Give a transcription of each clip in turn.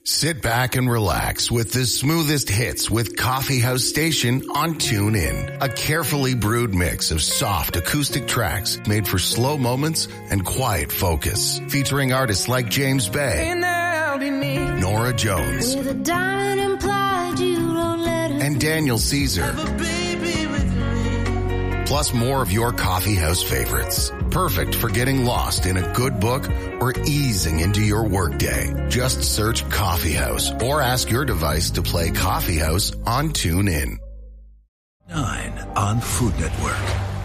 Sit back and relax with the smoothest hits with Coffee House Station on TuneIn. A carefully brewed mix of soft acoustic tracks made for slow moments and quiet focus. Featuring artists like James Bay, Nora Jones, and Daniel Caesar. Plus more of your coffee house favorites. Perfect for getting lost in a good book or easing into your workday. Just search Coffee House or ask your device to play Coffee House on TuneIn. 9 on Food Network.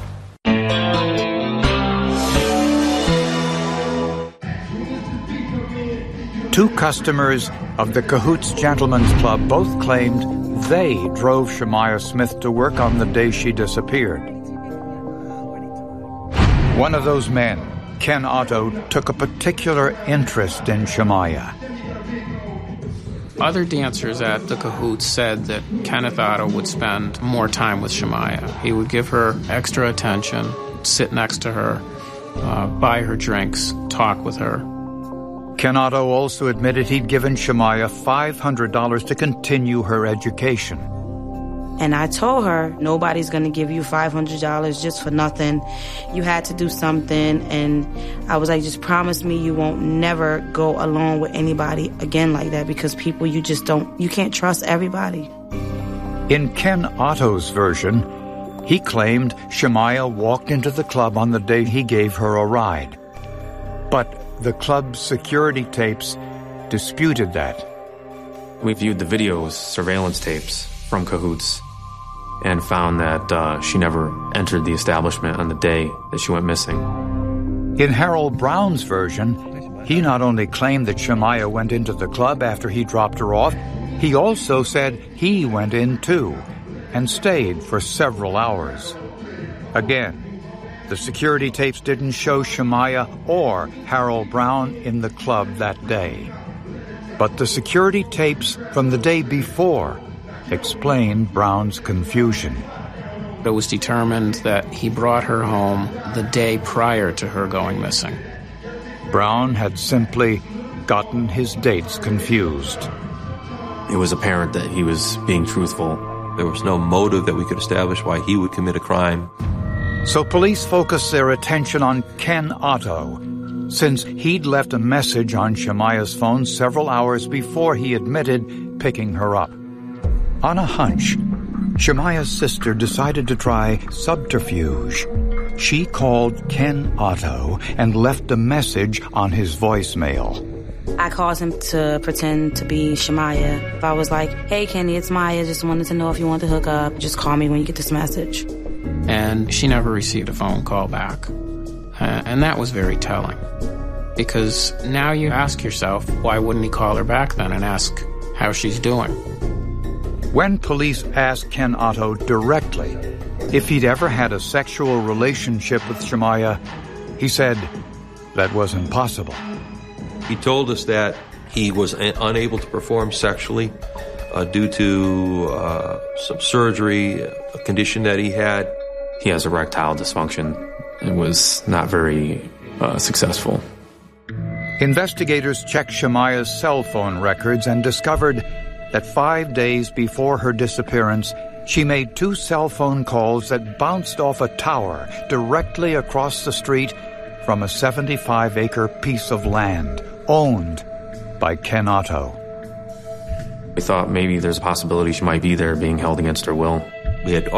Two customers of the Cahoots Gentlemen's Club both claimed they drove Shemaya Smith to work on the day she disappeared. One of those men, Ken Otto, took a particular interest in Shemaya. Other dancers at the Cahoots said that Kenneth Otto would spend more time with Shemaya. He would give her extra attention, sit next to her, buy her drinks, talk with her. Ken Otto also admitted he'd given Shemaya $500 to continue her education. And I told her, nobody's going to give you $500 just for nothing. You had to do something. And I was like, just promise me you won't never go alone with anybody again like that, because people, you can't trust everybody. In Ken Otto's version, he claimed Shemaya walked into the club on the day he gave her a ride. But the club's security tapes disputed that. We viewed the videos, surveillance tapes from Cahoots, and found that she never entered the establishment on the day that she went missing. In Harold Brown's version, he not only claimed that Shemaya went into the club after he dropped her off, he also said he went in too and stayed for several hours. Again, the security tapes didn't show Shemaya or Harold Brown in the club that day. But the security tapes from the day before explained Brown's confusion. It was determined that he brought her home the day prior to her going missing. Brown had simply gotten his dates confused. It was apparent that he was being truthful. There was no motive that we could establish why he would commit a crime. So police focused their attention on Ken Otto, since he'd left a message on Shemaya's phone several hours before he admitted picking her up. On a hunch, Shemaya's sister decided to try subterfuge. She called Ken Otto and left a message on his voicemail. I called him to pretend to be Shemaya. I was like, hey, Kenny, it's Maya. Just wanted to know if you want to hook up. Just call me when you get this message. And she never received a phone call back. And that was very telling. Because now you ask yourself, why wouldn't he call her back then and ask how she's doing? When police asked Ken Otto directly if he'd ever had a sexual relationship with Shemaya, he said that was impossible. He told us that he was unable to perform sexually due to some surgery, a condition that he had. He has erectile dysfunction and was not very successful. Investigators checked Shemaya's cell phone records and discovered that 5 days before her disappearance, she made 2 cell phone calls that bounced off a tower directly across the street from a 75-acre piece of land owned by Ken Otto. We thought maybe there's a possibility she might be there being held against her will. We had